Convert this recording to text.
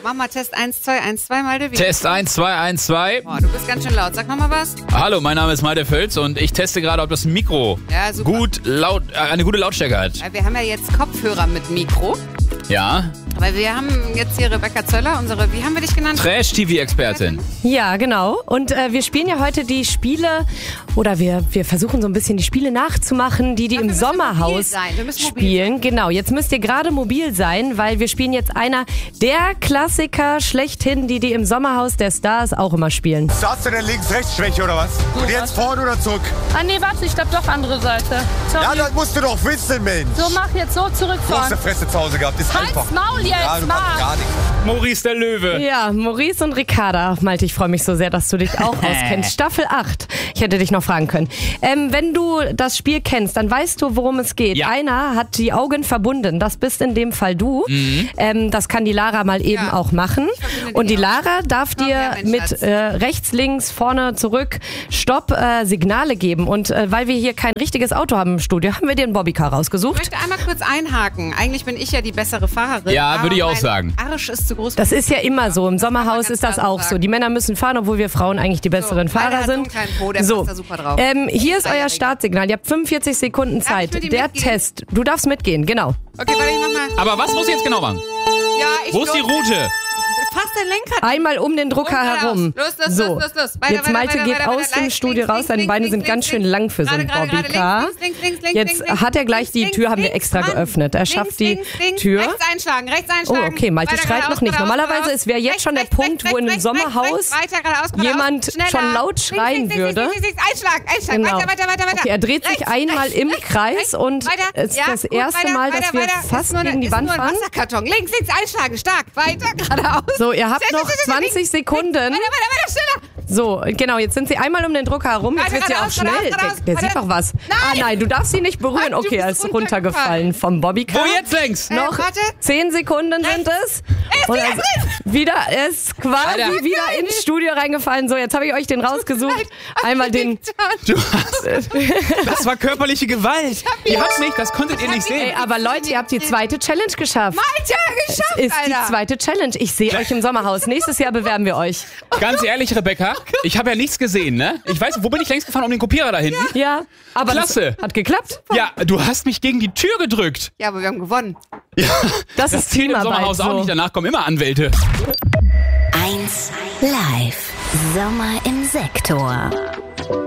Mach mal Test 1, 2, 1, 2, Malte. Test 1, 2, 1, 2. Boah, du bist ganz schön laut. Sag nochmal was. Hallo, mein Name ist Malte Völz und ich teste gerade, ob das Mikro eine gute Lautstärke hat. Wir haben ja jetzt Kopfhörer mit Mikro. Ja. Weil wir haben jetzt hier Rebecca Zöller, wie haben wir dich genannt? Trash-TV-Expertin. Ja, genau. Und wir spielen ja heute die Spiele, oder wir versuchen so ein bisschen die Spiele nachzumachen, die im Sommerhaus spielen. Genau, jetzt müsst ihr gerade mobil sein, weil wir spielen jetzt einer der Klassiker schlechthin, die im Sommerhaus der Stars auch immer spielen. Hast du denn Links-Rechts-Schwäche oder was? Und jetzt vorne oder zurück? Ah nee, warte, ich glaube doch andere Seite. Sorry. Ja, das musst du doch wissen, Mensch. So, mach jetzt so, Du hast zurückfahren. eine Fresse zu Hause gehabt, ist Halt's einfach. Maul jetzt, Ja, du machst gar nichts. Maurice der Löwe. Ja, Maurice und Ricarda. Malte, ich freue mich so sehr, dass du dich auch auskennst. Staffel 8. Ich hätte dich noch fragen können. Wenn du das Spiel kennst, dann weißt du, worum es geht. Ja. Einer hat die Augen verbunden. Das bist in dem Fall du. Das kann die Lara mal eben auch machen. Und die Lara darf dir mit rechts, links, vorne, zurück, Stopp, Signale geben. Und weil wir hier kein richtiges Auto haben im Studio, haben wir dir einen Bobbycar Ich rausgesucht. möchte einmal kurz einhaken. Eigentlich bin ich ja die bessere Fahrerin. Ja, würde ich auch mein sagen. Arsch ist zu groß. Das ist ja immer so. Im Sommerhaus ist das auch so. Die Männer müssen fahren, obwohl wir Frauen eigentlich die besseren Fahrer sind. So, passt da super drauf. Hier ist euer Startsignal. Ihr habt 45 Sekunden Darf ich Zeit. mit ihm Der mitgehen? Test. Du darfst mitgehen, genau. Okay, warte, ich mach mal. Aber was muss ich jetzt genau machen? Ja, Wo ist die Route? Fass dein Lenkrad. Einmal um den Drucker herum. Los. So, Weiter, jetzt Malte weiter, geht weiter, aus weiter, dem links, Studio links, raus. Seine links, Beine links, sind ganz schön links, lang für so einen gerade, Bobbycar. links, Jetzt hat er gleich die Tür, haben wir extra geöffnet. Er schafft die Tür. Rechts einschlagen. Oh, okay, Malte schreit noch nicht. Normalerweise wäre jetzt schon der Punkt, wo in einem Sommerhaus jemand schon laut schreien würde. Einschlagen. Genau. Weiter. Okay, er dreht sich einmal im Kreis und es ist das erste Mal, dass wir fast gegen die Wand fahren. Wasserkarton. Links, einschlagen. Stark. Weiter, geradeaus. So, ihr habt noch 20 Sekunden. Weiter, schneller. So, genau, jetzt sind sie einmal um den Drucker herum. Jetzt wird sie auch schnell. Der sieht doch was. Ah nein, du darfst sie nicht berühren. Okay, er ist runtergefallen vom Bobbycar. Wo jetzt längs? Noch warte. 10 Sekunden sind es. Und er ist quasi Alter. wieder ins Studio reingefallen. So, jetzt habe ich euch den rausgesucht. Einmal den... Das war körperliche Gewalt. Ihr habt's nicht, das konntet ihr nicht sehen. Ey, aber Leute, ihr habt die zweite Challenge geschafft. Geschafft, Es ist die Alter. zweite Challenge. Ich sehe euch im Sommerhaus. Nächstes Jahr bewerben wir euch. Ganz ehrlich, Rebecca, ich habe ja nichts gesehen, ne? Ich weiß, wo bin ich längst gefahren? Um den Kopierer da hinten? Ja, aber Klasse. das hat geklappt. Ja, du hast mich gegen die Tür gedrückt. Ja, aber wir haben gewonnen. Das ist zählt im Teamarbeit. Sommerhaus auch So. nicht, danach kommen immer Anwälte. 1 Live. Sommer im Sektor.